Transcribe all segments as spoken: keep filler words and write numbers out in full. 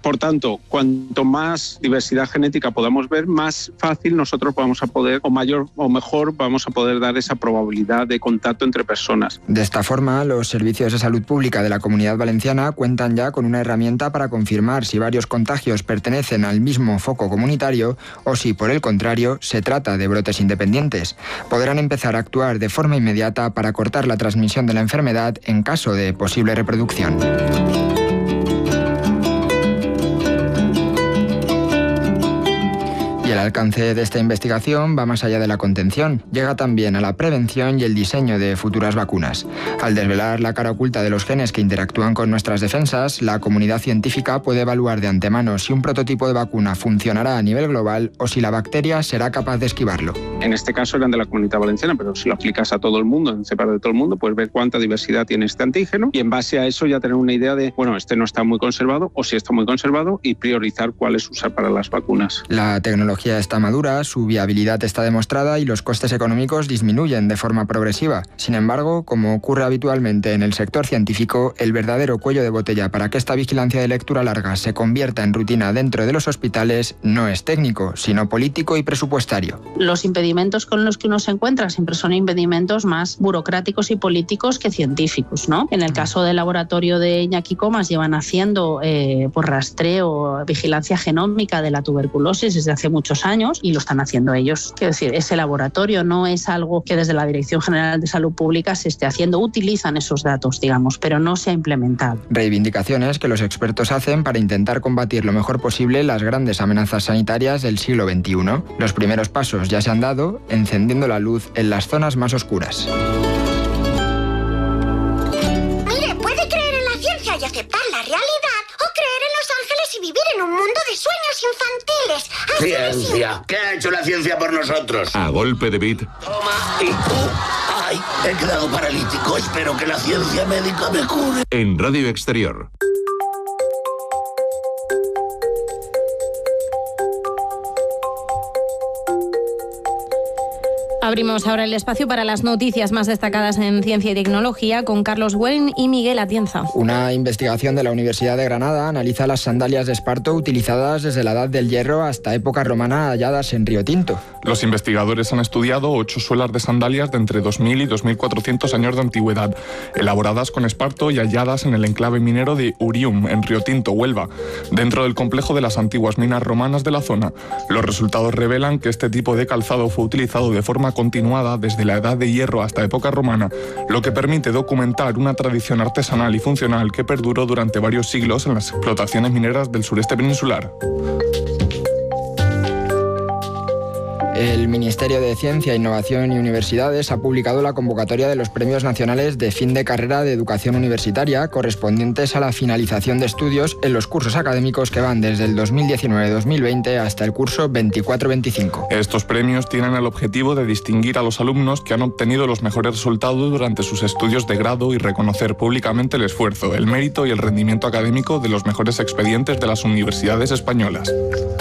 Por tanto, cuanto más diversidad genética podamos ver, más fácil nosotros vamos a poder, o mayor o mejor, vamos a poder dar esa probabilidad de contacto entre personas. De esta forma, los servicios de salud pública de la Comunidad Valenciana cuentan ya con una herramienta para confirmar si varios contagios pertenecen al mismo foco comunitario o si, por el contrario, se trata de brotes independientes. Podrán empezar a actuar de forma inmediata para cortar la transmisión de la enfermedad en caso de posible reproducción. El alcance de esta investigación va más allá de la contención, llega también a la prevención y el diseño de futuras vacunas. Al desvelar la cara oculta de los genes que interactúan con nuestras defensas, la comunidad científica puede evaluar de antemano si un prototipo de vacuna funcionará a nivel global o si la bacteria será capaz de esquivarlo. En este caso eran de la Comunidad Valenciana, pero si lo aplicas a todo el mundo, en cepas de todo el mundo, puedes ver cuánta diversidad tiene este antígeno y en base a eso ya tener una idea de, bueno, este no está muy conservado o si está muy conservado y priorizar cuáles usar para las vacunas. La tecnología está madura, su viabilidad está demostrada y los costes económicos disminuyen de forma progresiva. Sin embargo, como ocurre habitualmente en el sector científico, el verdadero cuello de botella para que esta vigilancia de lectura larga se convierta en rutina dentro de los hospitales no es técnico, sino político y presupuestario. Los impedimentos con los que uno se encuentra siempre son impedimentos más burocráticos y políticos que científicos, ¿no? En el caso del laboratorio de Iñaki Comas llevan haciendo eh, por rastreo, vigilancia genómica de la tuberculosis desde hace muchos años y lo están haciendo ellos. Quiero decir, ese laboratorio no es algo que desde la Dirección General de Salud Pública se esté haciendo. Utilizan esos datos, digamos, pero no se ha implementado. Reivindicaciones que los expertos hacen para intentar combatir lo mejor posible las grandes amenazas sanitarias del siglo veintiuno. Los primeros pasos ya se han dado, encendiendo la luz en las zonas más oscuras. Mire, puede creer en la ciencia y aceptar la realidad o creer en los ángeles y vivir en un mundo de sueños infantiles. Ciencia. ¿Qué ha hecho la ciencia por nosotros? A golpe de beat. Toma, y tú. Ay, he quedado paralítico. Espero que la ciencia médica me cure. En Radio Exterior. Abrimos ahora el espacio para las noticias más destacadas en ciencia y tecnología con Carlos Güell y Miguel Atienza. Una investigación de la Universidad de Granada analiza las sandalias de esparto utilizadas desde la Edad del Hierro hasta época romana halladas en Río Tinto. Los investigadores han estudiado ocho suelas de sandalias de entre dos mil y dos mil cuatrocientos años de antigüedad, elaboradas con esparto y halladas en el enclave minero de Urium, en Río Tinto, Huelva, dentro del complejo de las antiguas minas romanas de la zona. Los resultados revelan que este tipo de calzado fue utilizado de forma continuada desde la Edad de Hierro hasta época romana, lo que permite documentar una tradición artesanal y funcional que perduró durante varios siglos en las explotaciones mineras del sureste peninsular. El Ministerio de Ciencia, Innovación y Universidades ha publicado la convocatoria de los Premios Nacionales de Fin de Carrera de Educación Universitaria correspondientes a la finalización de estudios en los cursos académicos que van desde el dos mil diecinueve dos mil veinte hasta el curso veinticuatro veinticinco. Estos premios tienen el objetivo de distinguir a los alumnos que han obtenido los mejores resultados durante sus estudios de grado y reconocer públicamente el esfuerzo, el mérito y el rendimiento académico de los mejores expedientes de las universidades españolas.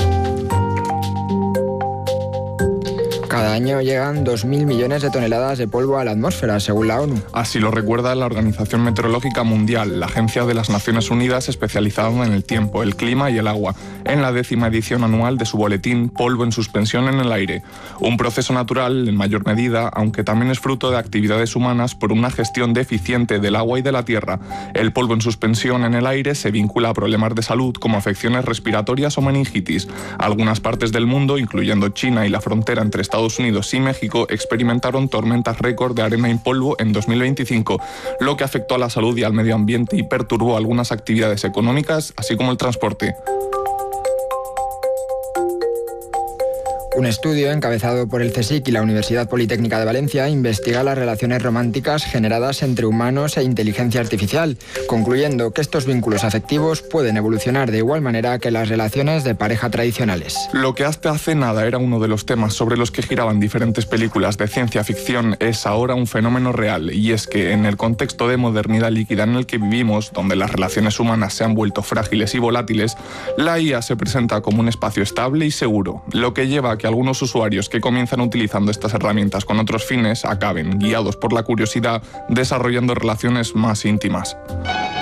Cada año llegan dos mil millones de toneladas de polvo a la atmósfera, según la ONU. Así lo recuerda la Organización Meteorológica Mundial, la agencia de las Naciones Unidas especializada en el tiempo, el clima y el agua, en la décima edición anual de su boletín Polvo en suspensión en el aire. Un proceso natural, en mayor medida, aunque también es fruto de actividades humanas por una gestión deficiente del agua y de la tierra. El polvo en suspensión en el aire se vincula a problemas de salud como afecciones respiratorias o meningitis. Algunas partes del mundo, incluyendo China y la frontera entre Estados Unidos y México, experimentaron tormentas récord de arena y polvo en dos mil veinticinco, lo que afectó a la salud y al medio ambiente y perturbó algunas actividades económicas, así como el transporte. Un estudio encabezado por el CSIC y la Universidad Politécnica de Valencia investiga las relaciones románticas generadas entre humanos e inteligencia artificial, concluyendo que estos vínculos afectivos pueden evolucionar de igual manera que las relaciones de pareja tradicionales. Lo que hasta hace nada era uno de los temas sobre los que giraban diferentes películas de ciencia ficción es ahora un fenómeno real, y es que en el contexto de modernidad líquida en el que vivimos, donde las relaciones humanas se han vuelto frágiles y volátiles, la I A se presenta como un espacio estable y seguro, lo que lleva a que algunos usuarios que comienzan utilizando estas herramientas con otros fines acaben, guiados por la curiosidad, desarrollando relaciones más íntimas.